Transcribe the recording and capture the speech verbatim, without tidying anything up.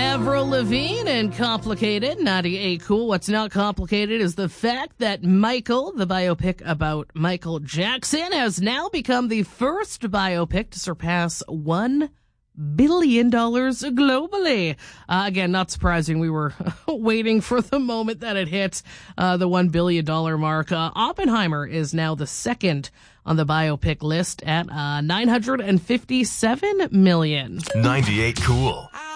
Avril Lavigne and Complicated, ninety-eight Cool. What's not complicated is the fact that Michael, the biopic about Michael Jackson, has now become the first biopic to surpass one billion dollars globally. Uh, again, not surprising. We were waiting for the moment that it hit uh, the one billion dollars mark. Uh, Oppenheimer is now the second on the biopic list at uh, nine hundred fifty-seven million. ninety-eight Cool.